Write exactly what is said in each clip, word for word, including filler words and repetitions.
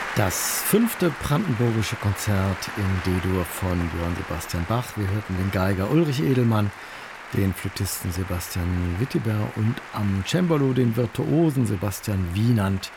Das fünfte brandenburgische Konzert in D-Dur von Johann Sebastian Bach. Wir hörten den Geiger Ulrich Edelmann, den Flötisten Sebastian Wittiber und am Cembalo den Virtuosen Sebastian Wienand.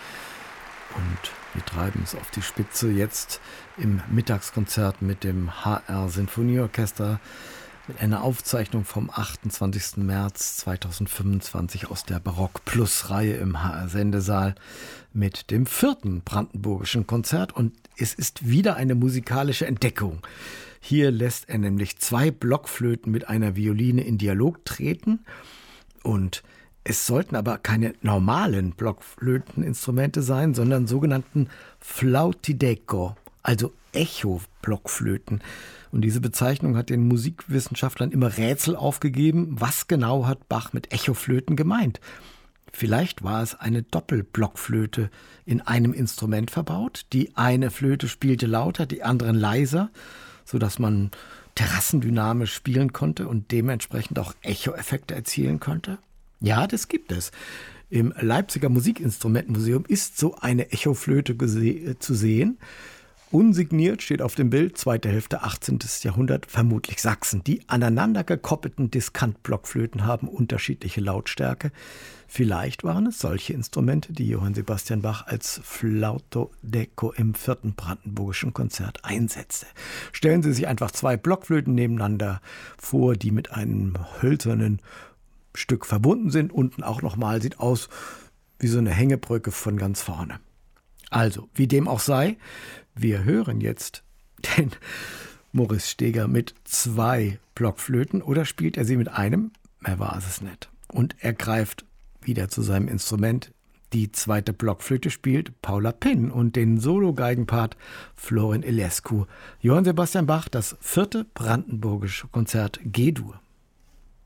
Und wir treiben es auf die Spitze jetzt im Mittagskonzert mit dem H R Sinfonieorchester mit einer Aufzeichnung vom achtundzwanzigsten März zweitausendfünfundzwanzig aus der Barock-Plus-Reihe im H R-Sendesaal mit dem vierten brandenburgischen Konzert. Und es ist wieder eine musikalische Entdeckung. Hier lässt er nämlich zwei Blockflöten mit einer Violine in Dialog treten. Und es sollten aber keine normalen Blockflöteninstrumente sein, sondern sogenannten Flautideco, also Echo-Blockflöten. Und diese Bezeichnung hat den Musikwissenschaftlern immer Rätsel aufgegeben. Was genau hat Bach mit Echoflöten gemeint? Vielleicht war es eine Doppelblockflöte in einem Instrument verbaut. Die eine Flöte spielte lauter, die anderen leiser, sodass man terrassendynamisch spielen konnte und dementsprechend auch Echoeffekte erzielen konnte. Ja, das gibt es. Im Leipziger Musikinstrumentenmuseum ist so eine Echoflöte gese- zu sehen. Unsigniert steht auf dem Bild, zweite Hälfte achtzehnten. Jahrhundert, vermutlich Sachsen. Die aneinander gekoppelten Diskantblockflöten haben unterschiedliche Lautstärke. Vielleicht waren es solche Instrumente, die Johann Sebastian Bach als Flautideco im vierten brandenburgischen Konzert einsetzte. Stellen Sie sich einfach zwei Blockflöten nebeneinander vor, die mit einem hölzernen Stück verbunden sind. Unten auch nochmal, sieht aus wie so eine Hängebrücke von ganz vorne. Also, wie dem auch sei, wir hören jetzt den Maurice Steger mit zwei Blockflöten, oder spielt er sie mit einem? Er war es nicht. Und er greift wieder zu seinem Instrument. Die zweite Blockflöte spielt Paula Pinn und den Solo-Geigenpart Florin Iliescu. Johann Sebastian Bach, das vierte brandenburgische Konzert G-Dur.